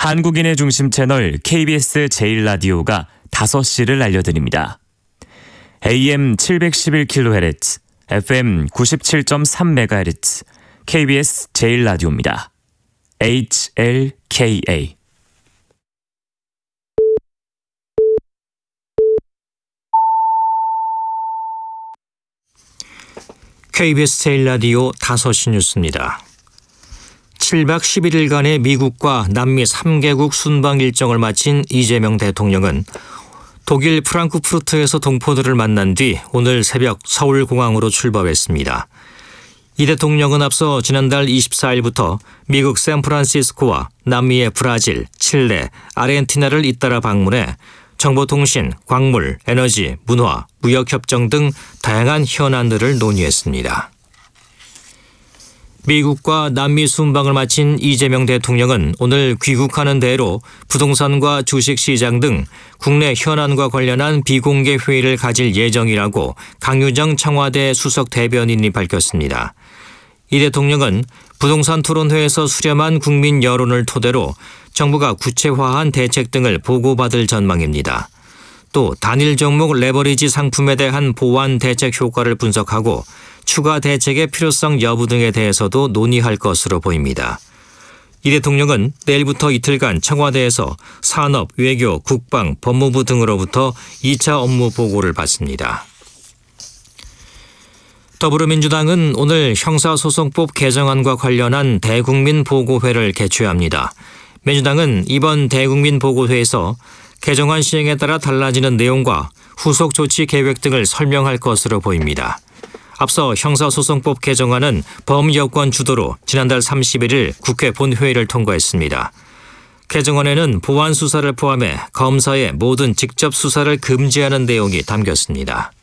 한국인의 중심 채널 KBS 제1라디오가 5시를 알려드립니다. AM 711kHz, FM 97.3MHz, KBS 제1라디오입니다. HLKA. KBS 제1라디오 5시 뉴스입니다. 7박 11일간의 미국과 남미 3개국 순방 일정을 마친 이재명 대통령은 독일 프랑크푸르트에서 동포들을 만난 뒤 오늘 새벽 서울공항으로 출발했습니다. 이 대통령은 앞서 지난달 24일부터 미국 샌프란시스코와 남미의 브라질, 칠레, 아르헨티나를 잇따라 방문해 정보통신, 광물, 에너지, 문화, 무역협정 등 다양한 현안들을 논의했습니다. 미국과 남미 순방을 마친 이재명 대통령은 오늘 귀국하는 대로 부동산과 주식시장 등 국내 현안과 관련한 비공개 회의를 가질 예정이라고 강유정 청와대 수석 대변인이 밝혔습니다. 이 대통령은 부동산 토론회에서 수렴한 국민 여론을 토대로 정부가 구체화한 대책 등을 보고받을 전망입니다. 또 단일 종목 레버리지 상품에 대한 보완 대책 효과를 분석하고 추가 대책의 필요성 여부 등에 대해서도 논의할 것으로 보입니다. 이 대통령은 내일부터 이틀간 청와대에서 산업, 외교, 국방, 법무부 등으로부터 2차 업무 보고를 받습니다. 더불어민주당은 오늘 형사소송법 개정안과 관련한 대국민 보고회를 개최합니다. 민주당은 이번 대국민 보고회에서 개정안 시행에 따라 달라지는 내용과 후속 조치 계획 등을 설명할 것으로 보입니다. 앞서 형사소송법 개정안은 범여권 주도로 지난달 31일 국회 본회의를 통과했습니다. 개정안에는 보완 수사를 포함해 검사의 모든 직접 수사를 금지하는 내용이 담겼습니다.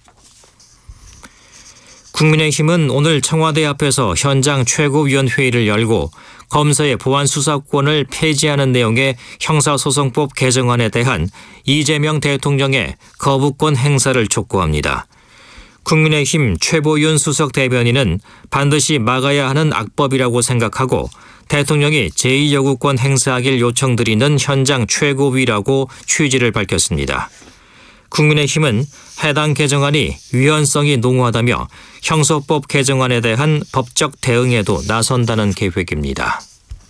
국민의힘은 오늘 청와대 앞에서 현장 최고위원회의를 열고 검사의 보완 수사권을 폐지하는 내용의 형사소송법 개정안에 대한 이재명 대통령의 거부권 행사를 촉구합니다. 국민의힘 최보윤 수석 대변인은 반드시 막아야 하는 악법이라고 생각하고 대통령이 제2요구권 행사하길 요청드리는 현장 최고위라고 취지를 밝혔습니다. 국민의힘은 해당 개정안이 위헌성이 농후하다며 형소법 개정안에 대한 법적 대응에도 나선다는 계획입니다.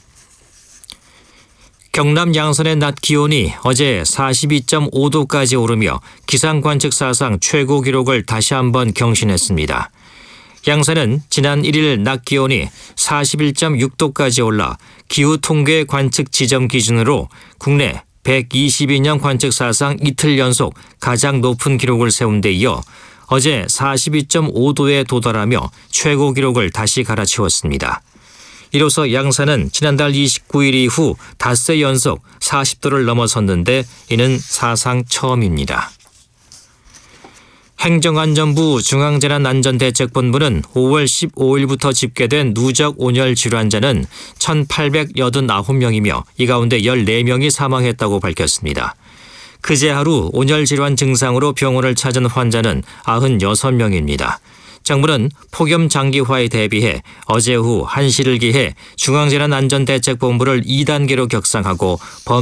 경남 양산의 낮 기온이 어제 42.5도까지 오르며 기상관측 사상 최고 기록을 다시 한번 경신했습니다. 양산은 지난 1일 낮 기온이 41.6도까지 올라 기후통계 관측 지점 기준으로 국내 122년 관측 사상 이틀 연속 가장 높은 기록을 세운 데 이어 어제 42.5도에 도달하며 최고 기록을 다시 갈아치웠습니다. 이로써 양산은 지난달 29일 이후 닷새 연속 40도를 넘어섰는데 이는 사상 처음입니다. 행정안전부 중앙재난안전대책본부는 5월 15일부터 집계된 누적 온열 질환자는 1,889명이며 이 가운데 14명이 사망했다고 밝혔습니다. 그제 하루 온열 질환 증상으로 병원을 찾은 환자는 96명입니다. 정부는 폭염 장기화에 대비해 어제 오후 1시를 기해 중앙재난안전대책본부를 2단계로 격상하고